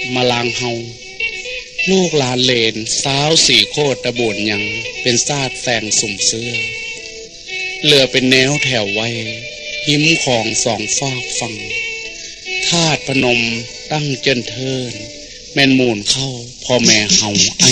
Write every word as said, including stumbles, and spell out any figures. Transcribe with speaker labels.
Speaker 1: มาลางเฮาลูกหลานเลนสาวสี่โคตรตะบุญยังเป็นซาดแฟงสุ่มเสื้อเรือเป็นแนวแถวไว้หิมของสองฟากฟังธาตุพนมตั้งเจนเทินแม่นมูลเข้าพ่อแม่เฮา